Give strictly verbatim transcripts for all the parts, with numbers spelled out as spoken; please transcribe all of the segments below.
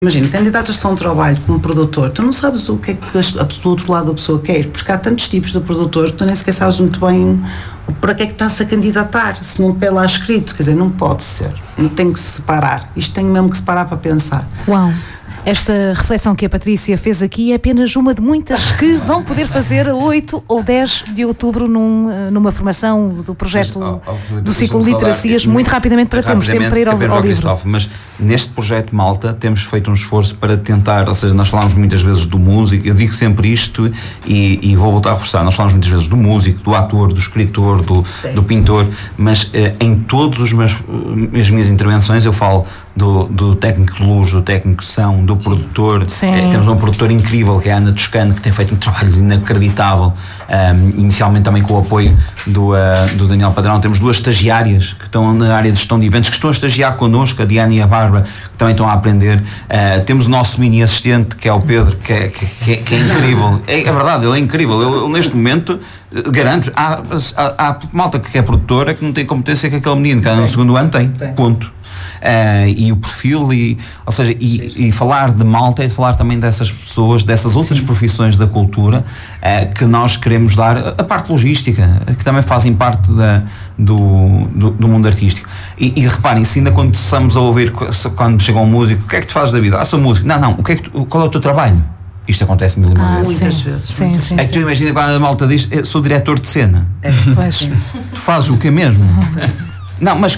Imagina, candidatas-te a um trabalho como produtor, tu não sabes o que é que a, do outro lado da pessoa quer, porque há tantos tipos de produtor que tu nem sequer sabes muito bem para que é que estás a candidatar, se não tem lá escrito, quer dizer, não pode ser, não tem que se separar, isto tem mesmo que se parar para pensar. Uau! Esta reflexão que a Patrícia fez aqui é apenas uma de muitas que vão poder fazer a oito ou dez de outubro num, numa formação do projeto mas, ao, ao, do ciclo de literacias, muito rapidamente para termos tempo para ir ao, ao livro. Mas neste projeto Malta temos feito um esforço para tentar, ou seja, nós falamos muitas vezes do músico, eu digo sempre isto e, e vou voltar a reforçar, nós falamos muitas vezes do músico, do ator, do escritor, do, do pintor, mas eh, em todas as minhas intervenções eu falo do, do técnico de luz, do técnico de som, do produtor. É, temos uma produtora incrível que é a Ana Toscano, que tem feito um trabalho inacreditável, um, inicialmente também com o apoio do, uh, do Daniel Padrão. Temos duas estagiárias que estão na área de gestão de eventos, que estão a estagiar connosco, a Diana e a Bárbara, que também estão a aprender. Uh, temos o nosso mini assistente, que é o Pedro, que é, que, que, que é incrível. É, é verdade, ele é incrível. Ele, ele neste momento, garanto, há, há, há malta que é produtora que não tem competência que aquele menino, que no segundo ano tem, tem. ponto. Uh, e o perfil, e, ou seja, e, e falar de Malta é de falar também dessas pessoas, dessas outras Sim. profissões da cultura uh, que nós queremos dar, a parte logística, que também fazem parte da, do, do, do mundo artístico. E, e reparem, se ainda quando estamos a ouvir, quando chega um músico, o que é que tu fazes da vida? Ah, sou músico. Não, não, o que é que tu, qual é o teu trabalho? Isto acontece mil e uma ah, vezes. Muitas sim, vezes. Sim, sim, é que tu sim. imagina quando a malta diz, sou diretor de cena. É, pois. Tu fazes o que mesmo? Não, mas,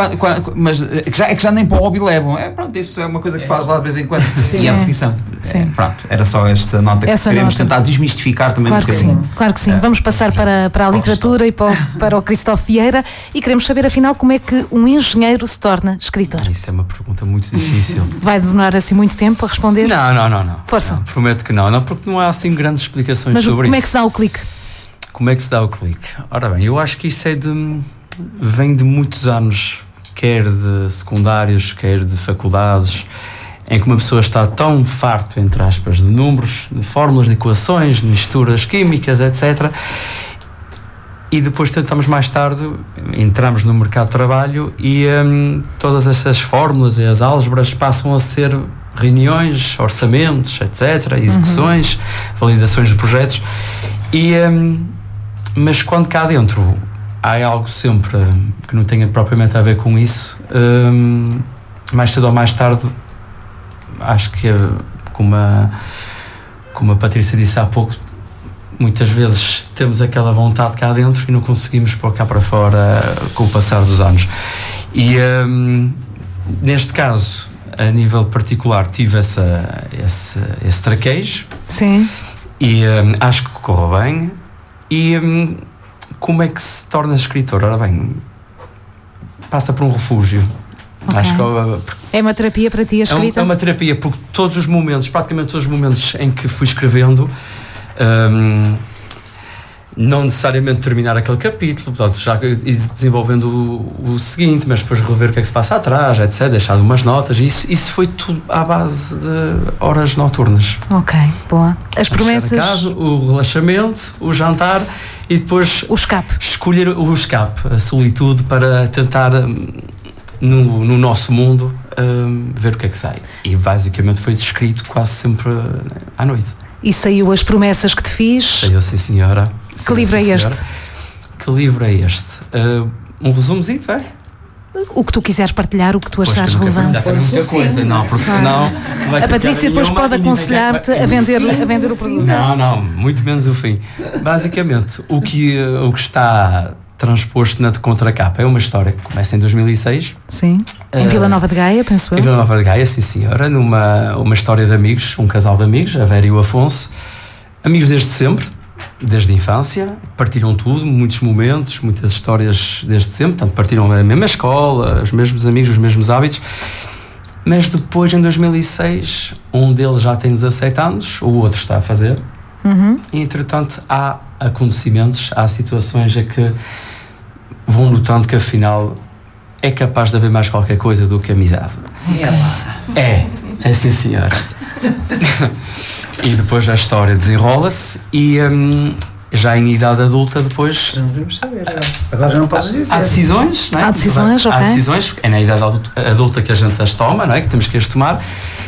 mas já, é que já nem para o hobby levam. É, pronto, isso é uma coisa que faz lá de vez em quando. Sim. E é a profissão. É, pronto, era só esta nota que Essa queremos nota. tentar desmistificar também. Claro que sim, claro que sim. É. Vamos passar para, para a literatura e para o, para o Cristóvão Vieira e queremos saber afinal como é que um engenheiro se torna escritor. Isso é uma pergunta muito difícil. Vai demorar assim muito tempo a responder? Não, não, não. não. Força. Não, prometo que não, não, porque não há assim grandes explicações mas sobre como isso. Como é que se dá o clique? Como é que se dá o clique? Ora bem, eu acho que isso é de... vem de muitos anos, quer de secundários, quer de faculdades, em que uma pessoa está tão farto, entre aspas, de números, de fórmulas, de equações, de misturas químicas, etcétera. E depois tentamos mais tarde, entramos no mercado de trabalho e hum, todas essas fórmulas e as álgebras passam a ser reuniões, orçamentos, etcétera, execuções, uhum. validações de projetos. E, hum, mas quando cá dentro há algo sempre que não tenha propriamente a ver com isso, hum, mais cedo ou mais tarde, acho que, como a, como a Patrícia disse há pouco, muitas vezes temos aquela vontade cá dentro e não conseguimos pôr cá para fora com o passar dos anos. E hum, neste caso, a nível particular, tive essa, esse, esse traquejo. Sim. E hum, acho que correu bem. E hum, como é que se torna escritor? Ora bem, passa por um refúgio. Okay. Acho que é uma terapia para ti a escrita? É uma terapia, porque todos os momentos, praticamente todos os momentos em que fui escrevendo, um, não necessariamente terminar aquele capítulo, portanto, já desenvolvendo o, o seguinte, mas depois rever o que é que se passa atrás, etcétera, deixar umas notas, isso, isso foi tudo à base de horas noturnas. Ok, boa. As promessas... Casa, o relaxamento, o jantar e depois... O escape. Escolher o escape, a solitude, para tentar, no, no nosso mundo, um, ver o que é que sai. E basicamente foi descrito quase sempre à noite. E saiu As Promessas que Te Fiz? Saiu, sim senhora. Que sim, livro é este? Que livro é este? Uh, um resumozinho, é? O que tu quiseres partilhar, o que tu achares relevante. Não muita coisa, não, porque senão... A Patrícia depois pode aconselhar-te a vender, a vender o produto. Não, não, muito menos o fim. Basicamente, o que, o que está transposto na contracapa é uma história que começa em dois mil e seis. Sim, em Vila Nova de Gaia, penso eu. Em Vila Nova de Gaia, sim senhora, numa uma história de amigos, um casal de amigos, a Vera e o Afonso, amigos desde sempre, desde a infância, partiram tudo, muitos momentos, muitas histórias desde sempre, portanto partiram a mesma escola, os mesmos amigos, os mesmos hábitos, mas depois em dois mil e seis, um deles já tem dezassete anos, o outro está a fazer, uhum. e entretanto há acontecimentos, há situações a que vão notando que afinal é capaz de haver mais qualquer coisa do que amizade. É, é, é sim senhora. E depois a história desenrola-se e hum, já em idade adulta depois... Já não devemos saber, agora já não podes dizer. Há decisões, não é? Há decisões, ok. Há decisões, é na idade adulta que a gente as toma, não é? Que temos que as tomar.